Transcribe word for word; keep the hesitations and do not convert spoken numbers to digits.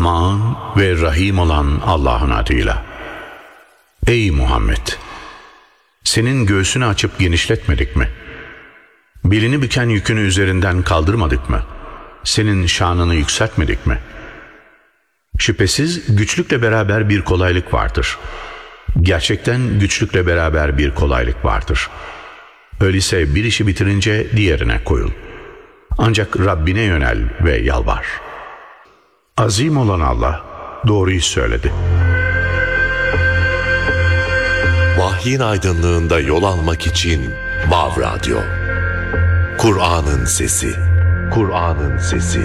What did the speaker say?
Rahman ve Rahim olan Allah'ın adıyla. Ey Muhammed! Senin göğsünü açıp genişletmedik mi? Belini büken yükünü üzerinden kaldırmadık mı? Senin şanını yükseltmedik mi? Şüphesiz güçlükle beraber bir kolaylık vardır. Gerçekten güçlükle beraber bir kolaylık vardır. Öyleyse bir işi bitirince diğerine koyul. Ancak Rabbine yönel ve yalvar. Azim olan Allah doğruyu söyledi. Vahyin aydınlığında yol almak için Vav Radyo. Kur'an'ın sesi. Kur'an'ın sesi.